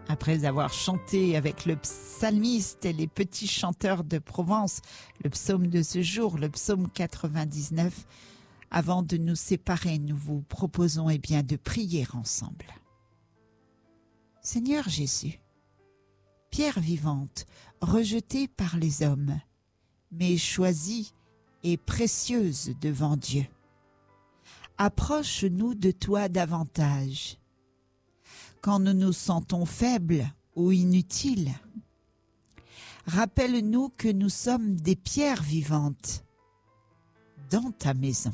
Après avoir chanté avec le psalmiste et les petits chanteurs de Provence, le psaume de ce jour, le psaume 99, avant de nous séparer, nous vous proposons de prier ensemble. Seigneur Jésus, pierre vivante, rejetée par les hommes, mais choisie et précieuse devant Dieu. Approche-nous de toi davantage. Quand nous nous sentons faibles ou inutiles, rappelle-nous que nous sommes des pierres vivantes dans ta maison.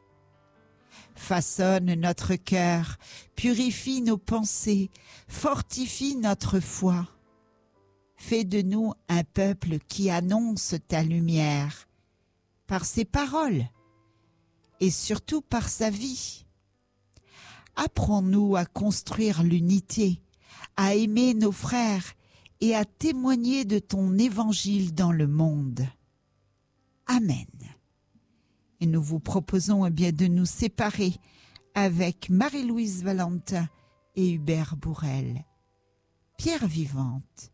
Façonne notre cœur, purifie nos pensées, fortifie notre foi. Fais de nous un peuple qui annonce ta lumière par ses paroles et surtout par sa vie. Apprends-nous à construire l'unité, à aimer nos frères et à témoigner de ton évangile dans le monde. Amen. Et nous vous proposons de nous séparer avec Marie-Louise Valentin et Hubert Bourrel. Pierre vivante.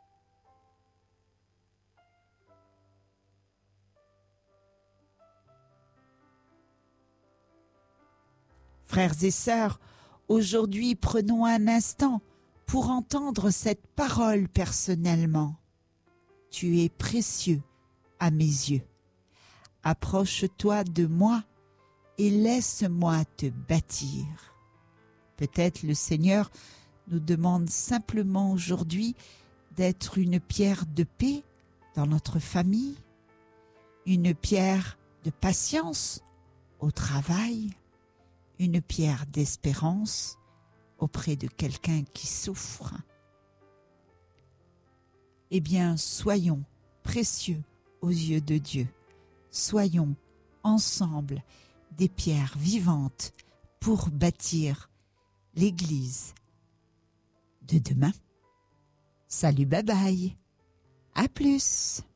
Frères et sœurs, aujourd'hui prenons un instant pour entendre cette parole personnellement. Tu es précieux à mes yeux. Approche-toi de moi et laisse-moi te bâtir. Peut-être le Seigneur nous demande simplement aujourd'hui d'être une pierre de paix dans notre famille, une pierre de patience au travail, une pierre d'espérance auprès de quelqu'un qui souffre. Soyons précieux aux yeux de Dieu. Soyons ensemble des pierres vivantes pour bâtir l'Église de demain. Salut, bye bye. À plus.